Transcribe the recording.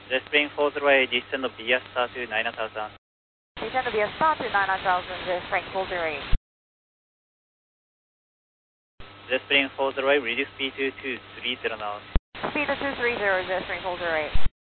Jetspring 408, descend via star to 9000. Descend via star to 9000, Jetspring 408. Jetspring 408, reduce speed to 230 knots. Speed to 230, Jetspring 408.